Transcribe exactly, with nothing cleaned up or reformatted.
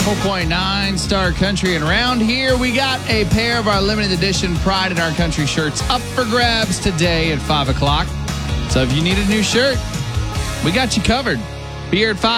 four point nine Star Country. And around here, we got a pair of our limited edition Pride in Our Country shirts up for grabs today at five o'clock. So if you need a new shirt, we got you covered. Be here at five.